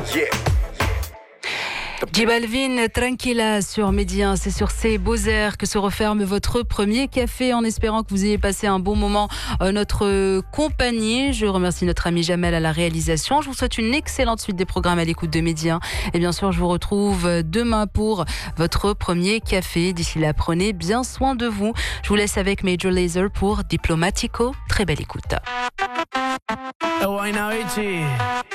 Yeah. J Balvin, Tranquilla sur Midi 1, c'est sur ces beaux airs que se referme votre premier café en espérant que vous ayez passé un bon moment en notre compagnie. Je remercie notre ami Jamel à la réalisation. Je vous souhaite une excellente suite des programmes à l'écoute de Midi 1. Et bien sûr, je vous retrouve demain pour votre premier café. D'ici là, prenez bien soin de vous. Je vous laisse avec Major Lazer pour Diplomatico. Très belle écoute.